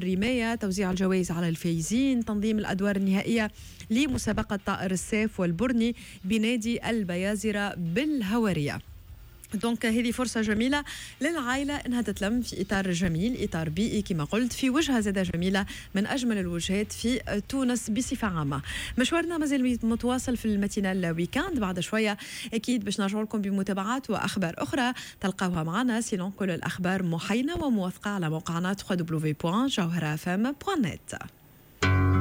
الرماية، توزيع الجوائز على الفائزين، تنظيم الأدوار النهائية لمسابقة طائر السيف والبرني بنادي البيازرة بالهوارية. دونك هذه فرصة جميلة للعائلة انها تتلم في اطار جميل، اطار بيئي كما قلت، في وجهة زادة جميلة من اجمل الوجهات في تونس بصفة عامة. مشوارنا مازال متواصل في الماتينال ويكاند، بعد شوية اكيد باش نرجع لكم بمتابعات واخبار اخرى تلقاوها معنا. سينون كل الاخبار محينة وموثقة على موقعنا www.jawharafm.net.